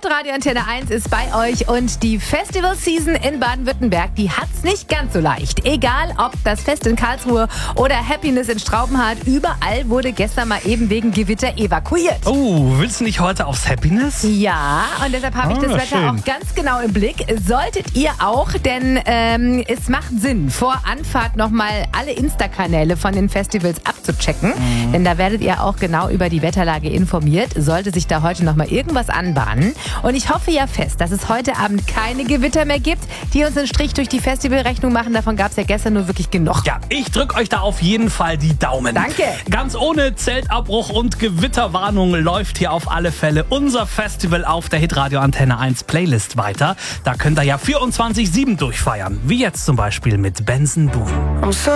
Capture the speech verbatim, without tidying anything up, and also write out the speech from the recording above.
Hitradio Antenne eins ist bei euch und die Festival-Season in Baden-Württemberg, die hat's nicht ganz so leicht. Egal ob das Fest in Karlsruhe oder Happiness in Straubenhardt, überall wurde gestern mal eben wegen Gewitter evakuiert. Oh, willst du nicht heute aufs Happiness? Ja, und deshalb habe ich Ah, das Wetter schön. auch ganz genau im Blick. Solltet ihr auch, denn ähm, es macht Sinn, vor Anfahrt nochmal alle Insta-Kanäle von den Festivals abzuchecken. Mhm. Denn da werdet ihr auch genau über die Wetterlage informiert. Sollte sich da heute nochmal irgendwas anbahnen. Und ich hoffe ja fest, dass es heute Abend keine Gewitter mehr gibt, die uns einen Strich durch die Festivalrechnung machen. Davon gab es ja gestern nur wirklich genug. Ja, ich drück euch da auf jeden Fall die Daumen. Danke. Ganz ohne Zeltabbruch und Gewitterwarnung läuft hier auf alle Fälle unser Festival auf der Hitradio Antenne eins Playlist weiter. Da könnt ihr ja vierundzwanzig sieben durchfeiern. Wie jetzt zum Beispiel mit Benson Boone.